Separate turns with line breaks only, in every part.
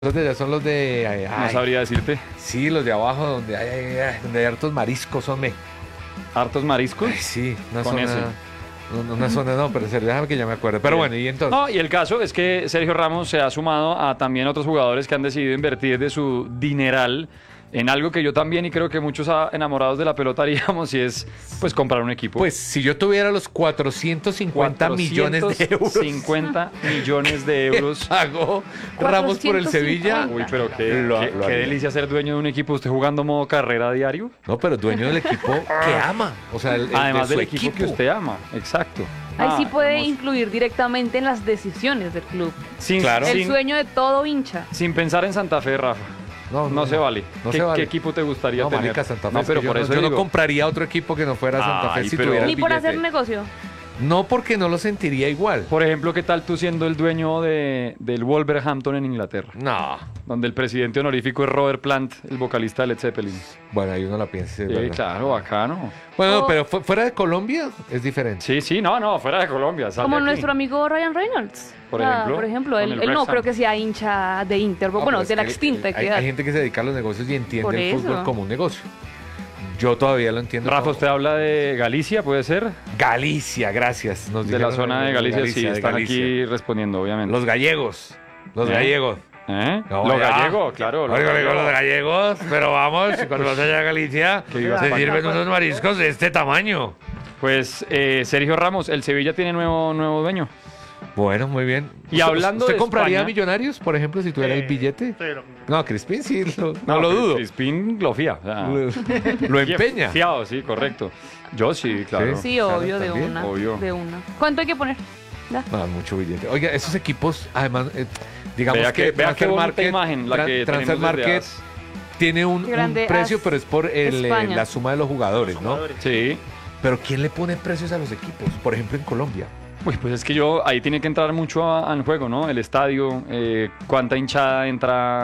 Los de allá son los de...
No sabría decirte.
Sí, los de abajo, donde hay hartos mariscos, hombre.
¿Hartos mariscos?
Ay, sí, una
Con
zona...
ese.
Una zona no, pero déjame que ya me acuerdo. Pero bueno, y entonces...
No, y el caso es que Sergio Ramos se ha sumado a también otros jugadores que han decidido invertir de su dineral en algo que yo también y creo que muchos enamorados de la pelota haríamos, y es pues comprar un equipo.
Pues si yo tuviera los 450 millones de euros
50 millones de euros.
Pagó Ramos por el
450.
Sevilla.
Uy, pero
Lo
qué
haría.
delicia ser dueño de un equipo, usted jugando modo carrera a diario.
No, pero dueño del equipo que ama. O sea,
Además
de su
del equipo que usted ama, exacto.
Ahí sí puede
hermoso.
influir directamente en las decisiones del club.
Sin,
Claro.
El
sin,
sueño de todo hincha.
sin pensar en Santa Fe, Rafa. No se vale.
No
¿Qué,
se vale.
qué equipo te gustaría
No,
tener?
marica, Santa Fe.
No,
es
pero
que
por
yo,
eso
yo no
digo,
compraría otro equipo que no fuera Santa Fe
Ay,
si
pero-
tuviera el
Ni por
billete.
hacer negocio.
No, porque no lo sentiría igual.
por ejemplo, ¿qué tal tú siendo el dueño del Wolverhampton en Inglaterra?
No.
Donde el presidente honorífico es Robert Plant, el vocalista de Led Zeppelin.
Bueno, ahí uno la piensa. es
Sí,
verdad.
claro, bacano.
Bueno,
O-
pero fuera de Colombia es diferente.
Sí, no, fuera de Colombia. sale
Como
aquí.
nuestro amigo Ryan Reynolds.
Por
Ah,
ejemplo,
por ejemplo,
con
él,
el
él no
Wrexham.
creo que sea hincha de Inter.
No,
Bueno,
pero es
de la
que
extinta
hay
equidad.
gente que se dedica a los negocios y entiende
Por
el fútbol
eso.
como un negocio. Yo todavía lo entiendo.
Rafa,
como-
usted habla de Galicia, ¿puede ser?
Galicia, gracias. Nos
De la
dijeron
zona de Galicia, sí,
de
están
Galicia.
aquí respondiendo, obviamente.
Los gallegos. Los
¿Eh?
gallegos.
¿Eh?
No,
Lo
ya.
gallego, claro. lo
Oiga,
gallego.
los gallegos, pero vamos, cuando vas allá a Galicia,
Que viva
se
España.
sirven unos mariscos de este tamaño.
Pues Sergio Ramos, el Sevilla tiene nuevo dueño.
Bueno, muy bien.
Y hablando
¿Usted
de
compraría
España-
Millonarios, por ejemplo, si tuviera el billete? No, Crispín sí, no lo dudo.
Crispín lo fía. o sea,
Lo empeña.
Fiado, sí, correcto. Yo sí, claro.
Sí,
Claro,
obvio, de
también.
una.
Obvio.
De una. ¿Cuánto hay que poner? Ya.
Ah, mucho billete. Oiga, esos equipos, además, digamos
Vea
que
vea qué
Transfer
bonita
Market,
imagen la que
Transfer
tenemos desde
Market
AS.
tiene un
Grande
precio,
AS
pero es por
España.
la suma de los jugadores, ¿no?
Sí.
Pero ¿quién le pone precios a los equipos? Por ejemplo, en Colombia.
Uy, pues es que ahí tiene que entrar mucho al juego, ¿no? El estadio, cuánta hinchada entra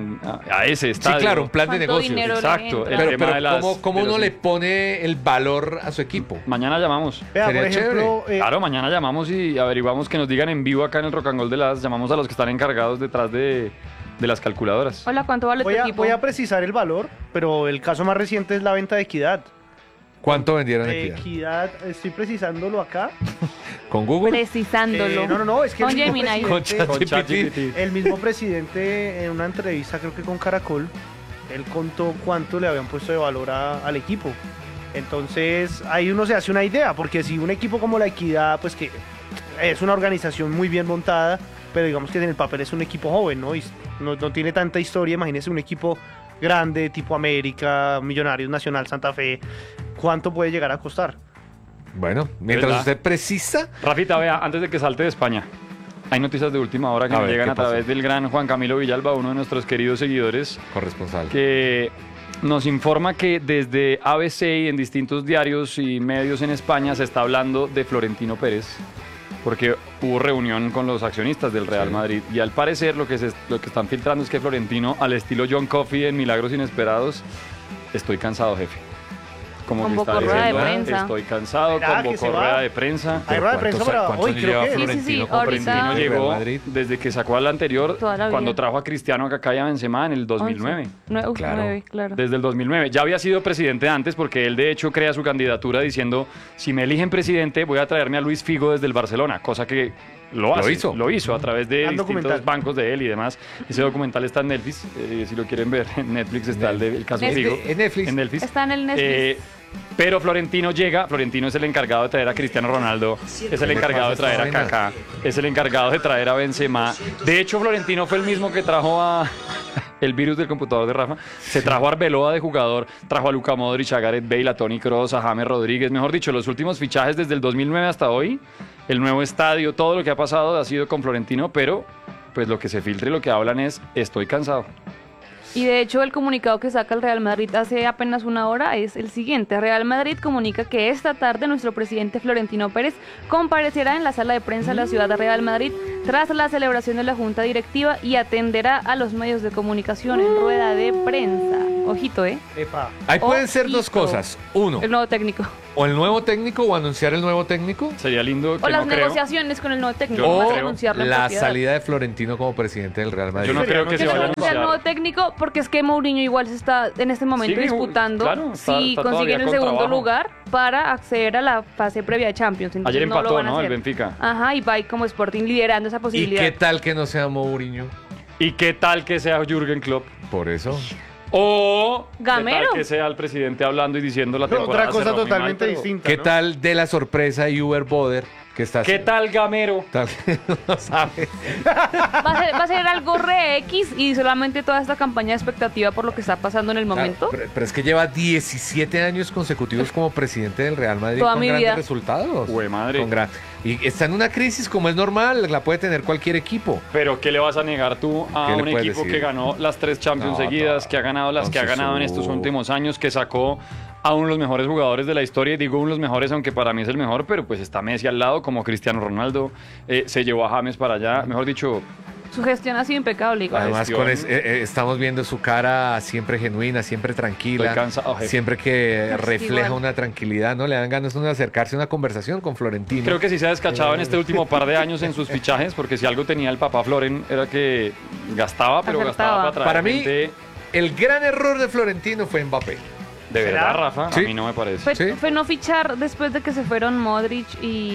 a ese estadio.
Sí, claro, un plan de
¿Cuánto
negocios.
dinero le
Exacto,
entra?
el
Pero,
tema de las-
¿cómo
de
uno
los-
le pone el valor a su equipo?
Mañana llamamos.
Vea,
Sería
por ejemplo,
Claro, mañana llamamos y averiguamos, que nos digan en vivo acá en el Rock and Roll llamamos a los que están encargados detrás de las calculadoras.
Hola, ¿cuánto vale tu equipo?
voy a precisar el valor, pero el caso más reciente es la venta de Equidad.
¿Cuánto vendieron aquí?
Equidad, estoy precisándolo acá.
¿Con Google?
Precisándolo.
No, es que
Con
el mismo
Gemini.
Con
presidente-
Con
ChatGPT.
ChatGPT.
el mismo presidente en una entrevista, creo que con Caracol, él contó cuánto le habían puesto de valor al equipo. Entonces ahí uno se hace una idea, porque si un equipo como la Equidad, pues que es una organización muy bien montada, pero digamos que en el papel es un equipo joven, ¿no? Y no tiene tanta historia, imagínese un equipo grande, tipo América, Millonarios, Nacional, Santa Fe, ¿cuánto puede llegar a costar?
Bueno, mientras
¿Verdad?
usted precisa,
Rafita, vea, antes de que salte de España, hay noticias de última hora que
A
nos
ver,
llegan
¿qué
a través
pasó?
del gran Juan Camilo Villalba, uno de nuestros queridos seguidores,
corresponsal.
que nos informa que desde ABC y en distintos diarios y medios en España se está hablando de Florentino Pérez, porque hubo reunión con los accionistas del Real
Sí.
Madrid y al parecer lo que están filtrando es que Florentino, al estilo John Coffey en Milagros Inesperados, estoy cansado, jefe. Como que
Convocó
está
rueda de
diciendo,
prensa.
estoy cansado,
¿Será que
convocó
se va?
rueda de prensa.
Hay rueda de prensa para
¿Cuántos
hoy,
años
creo
lleva
que.
Sí, sí,
Florentino
sí,
como
ahorita-
presidente
Florentino
del Real
llegó
Madrid?
desde que sacó al anterior,
Toda la
cuando
vida.
trajo a Cristiano a Kaká y a Benzema en el 2009.
Claro.
Claro.
9, claro.
Desde el 2009. Ya había sido presidente antes porque él de hecho crea su candidatura diciendo, si me eligen presidente voy a traerme a Luis Figo desde el Barcelona, cosa que lo hace. Lo hizo a través de
Un
distintos
documental.
bancos de él y demás. Ese documental está en Netflix, si lo quieren ver, en Netflix está el caso
Netflix.
Figo.
En Netflix.
En Netflix.
Está en el Netflix.
Pero Florentino llega, Florentino es el encargado de traer a Cristiano Ronaldo, es el encargado de traer a Kaká, es el encargado de traer a Benzema. De hecho, Florentino fue el mismo que trajo a el virus del computador de Rafa, se trajo a Arbeloa de jugador, trajo a Luka Modric, a Gareth Bale, a Toni Kroos, a James Rodríguez, mejor dicho, los últimos fichajes desde el 2009 hasta hoy, el nuevo estadio, todo lo que ha pasado ha sido con Florentino, pero pues lo que se filtra y lo que hablan es, estoy cansado.
Y de hecho el comunicado que saca el Real Madrid hace apenas una hora es el siguiente. Real Madrid comunica que esta tarde nuestro presidente Florentino Pérez comparecerá en la sala de prensa de la ciudad de Real Madrid tras la celebración de la junta directiva y atenderá a los medios de comunicación en rueda de prensa. Ojito,
Epa.
Ahí pueden ser dos
Ojito.
cosas. Uno,
El nuevo técnico.
o el nuevo técnico o anunciar el nuevo técnico.
Sería lindo que
O las
no creo.
negociaciones con el nuevo técnico.
Yo no
más que
creo.
anunciarlo en
La
propiedad.
salida de Florentino como presidente del Real Madrid.
Yo no creo que
Que
se
se
vaya a
anuncie el nuevo
anunciar.
técnico porque es que Mourinho igual se está en este momento
Sigue,
disputando
claro, está
si
todavía
consiguen el
con
segundo
trabajo.
lugar para acceder a la fase previa de Champions. Entonces
Ayer
no lo
empató,
van a
¿no? El
hacer.
Benfica.
Ajá, y va ahí como Sporting liderando esa
¿Y
posibilidad.
qué tal que no sea Mourinho?
¿Y qué tal que sea Jürgen Klopp?
Por eso.
O
Gamero.
¿qué tal que sea el presidente hablando y diciendo la temporada
Otra cosa
cerró muy
totalmente
mal, pero-
distinta.
¿Qué
¿no?
tal de la sorpresa y Uber Boder que está
¿Qué tal Gamero?
tal? No sabe.
Va a ser algo re X y solamente toda esta campaña de expectativa por lo que está pasando en el momento.
Claro, pero es que lleva 17 años consecutivos como presidente del Real Madrid
Toda
con
mi
grandes
vida.
resultados.
Jue madre.
Y está en una crisis como es normal, la puede tener cualquier equipo.
Pero ¿qué le vas a negar tú a
¿Qué le
un
puedes
equipo
decir?
que ganó las 3 Champions
No,
seguidas,
no.
que ha ganado las que ha
Entonces,
ganado en estos últimos años, que sacó a uno de los mejores jugadores de la historia? Y digo uno de los mejores, aunque para mí es el mejor, pero pues está Messi al lado, como Cristiano Ronaldo. Se llevó a James para allá. Mejor dicho,
Su gestión ha sido impecable igual.
Además,
gestión.
estamos viendo su cara siempre genuina, siempre tranquila,
Estoy cansado, jefe.
siempre que
Es
refleja
igual.
una tranquilidad, ¿no? Le dan ganas de acercarse a una conversación con Florentino.
creo que sí se ha descachado en este último par de años en sus fichajes, porque si algo tenía el papá Floren era que gastaba, pero
Acertaba.
gastaba para traer
Para mí,
gente.
el gran error de Florentino fue Mbappé.
De
¿Será?
verdad, Rafa,
Sí.
a mí no me parece.
Fue,
Sí.
no fichar después de que se fueron Modric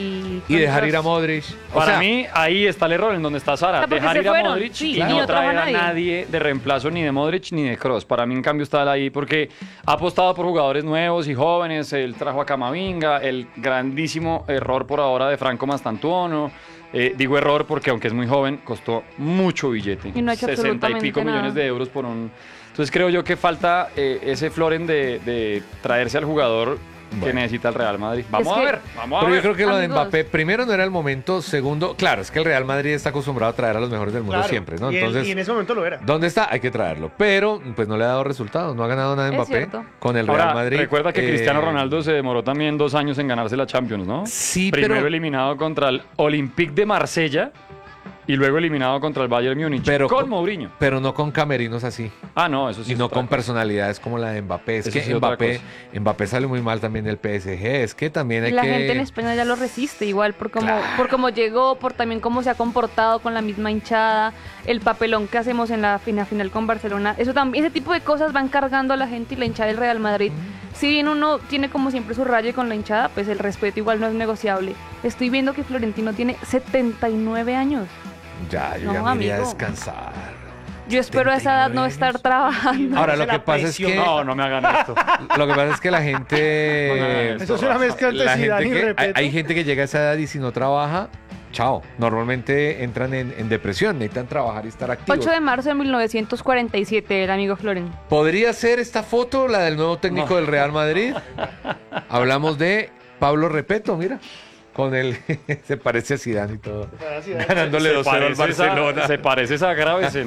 y
dejar ir a Modric. O
Para
sea,
mí, ahí está el error en donde está Sara.
O sea, porque
Dejar
se
ir a
fueron,
Modric
sí,
y
y
no
no trajo a
traer a
nadie.
nadie de reemplazo ni de Modric ni de Kroos. Para mí, en cambio, está él ahí porque ha apostado por jugadores nuevos y jóvenes. Él trajo a Camavinga, el grandísimo error por ahora de Franco Mastantuono. Digo error porque, aunque es muy joven, costó mucho billete.
Y no ha hecho
60 y
absolutamente
pico
nada.
millones de euros por un... Entonces creo yo que falta ese Floren de traerse al jugador que
Bueno.
necesita el Real Madrid. Vamos
que-
a ver, vamos a
Pero yo
ver.
creo que lo de
Amigos.
Mbappé, primero no era el momento, segundo, claro, es que el Real Madrid está acostumbrado a traer a los mejores del mundo
Claro,
siempre, ¿no?
y
Entonces,
en ese momento lo era.
¿dónde está? Hay que traerlo. Pero, pues no le ha dado resultados, no ha ganado nada
Es
Mbappé
cierto.
con el Real
Ahora,
Madrid.
recuerda que Cristiano
Eh,
Ronaldo se demoró también 2 años en ganarse la Champions, ¿no?
Sí,
Primero
pero-
eliminado contra el Olympique de Marsella y luego eliminado contra el Bayern Múnich
Pero
con
con-
Mourinho.
Pero no con camerinos así.
Ah, no, eso sí.
Y
es
no
otra
con
cosa.
personalidades como la de Mbappé. Es
Eso
que
sí es otra
Mbappé sale muy mal también del PSG. Es que también hay
La
que...
gente en España ya lo resiste igual por cómo llegó, por también cómo se ha comportado con la misma hinchada, el papelón que hacemos en la final con Barcelona. Eso también, ese tipo de cosas van cargando a la gente y la hinchada del Real Madrid. Si bien uno tiene como siempre su raye con la hinchada, pues el respeto igual no es negociable. Estoy viendo que Florentino tiene 79 años.
Ya, yo
No,
ya me iría a
amigo.
descansar.
Yo espero a esa edad no estar trabajando.
Ahora, lo
La
que pasa es
presión.
que...
No me hagan esto.
Lo que pasa es que la gente...
No,
Eso es una mezcla entre
la
Zidane
gente
y
que,
Repeto.
hay gente que llega a esa edad y si no trabaja, chao. Normalmente entran en depresión, necesitan trabajar y estar activos.
8 de marzo de 1947, el amigo Floren.
¿Podría ser esta foto la del nuevo técnico del Real Madrid? Hablamos de Pablo Repeto, mira. Con el... se parece a Zidane y todo. Ganándole 2-0 al Barcelona.
Se parece esa Gravesen.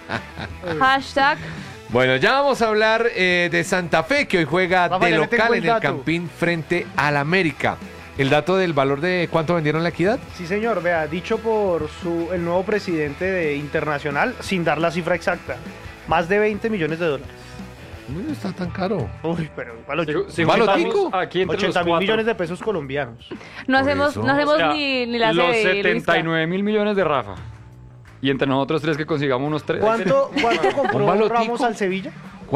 Hashtag
Bueno, ya vamos a hablar de Santa Fe, que hoy juega
Rafa,
de
ya le tengo
local
el
en el
dato.
Campín frente al América. El dato del valor de cuánto vendieron la Equidad.
Sí, señor, vea, dicho por el nuevo presidente de Internacional, sin dar la cifra exacta, más de 20 millones de dólares.
No está tan caro.
Uy, pero igual
Si
Balotico.
juntamos aquí entre
80
los
mil
4,
millones de pesos colombianos.
no
Por
hacemos,
eso.
no hacemos
o sea,
ni la
los
sede de
79 mil millones de Rafa. Y entre nosotros 3 que consigamos unos 3.
¿Cuánto compró
balotico.
Ramos al Sevilla?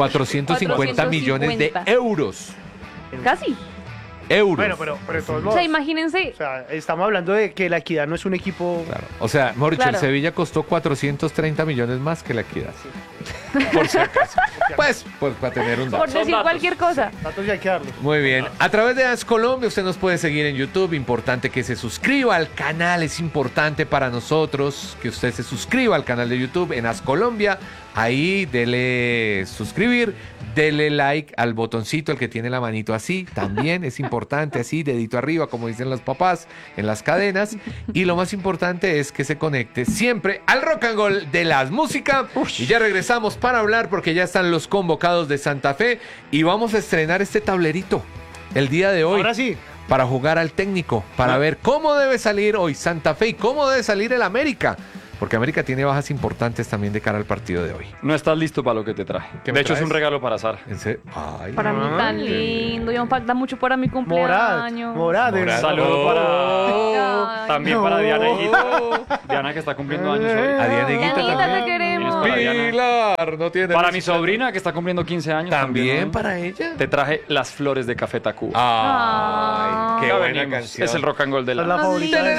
450 millones de
450.
euros.
Casi.
Euros.
Bueno, pero de todos
O
modos.
sea, imagínense.
O sea, estamos hablando de que la Equidad no es un equipo.
Claro. O sea, mejor dicho,
Claro.
el Sevilla costó 430 millones más que la Equidad. Por si acaso. Pues para tener un dato.
Por decir
datos.
cualquier cosa.
Datos ya hay que darlos.
Muy bien. A través de As Colombia usted nos puede seguir en YouTube. Importante que se suscriba al canal. Es importante para nosotros que usted se suscriba al canal de YouTube en As Colombia. Ahí dele suscribir, dele like al botoncito, el que tiene la manito así. También es importante, así, dedito arriba, como dicen los papás, en las cadenas. Y lo más importante es que se conecte siempre al Rock and Roll de las música. Y ya regresamos para hablar porque ya están los convocados de Santa Fe. Y vamos a estrenar este tablerito el día de hoy.
Ahora sí.
Para jugar al técnico, para ver cómo debe salir hoy Santa Fe y cómo debe salir el América. porque América tiene bajas importantes también de cara al partido de hoy.
No estás listo para lo que te traje.
¿Qué
De
me
hecho, es
traes?
un regalo para Sara.
Ay,
Para mí tan lindo, ya me falta mucho para mi
Morad,
cumpleaños.
Morad.
Morad.
Saludo
Oh.
Ay,
también
no.
para Diana Higuita. Diana que está cumpliendo años hoy.
A Diana Higuita
Dianita,
también.
te queremos.
Para Diana.
Pilar, no tiene
Para mi
música.
sobrina que está cumpliendo 15 años.
También
¿no?
para ella.
Te traje las flores de Café Tacuba.
Ay, qué
Ya
buena
venimos.
canción.
Es el rock and roll de
Esa es
la...
la favorita de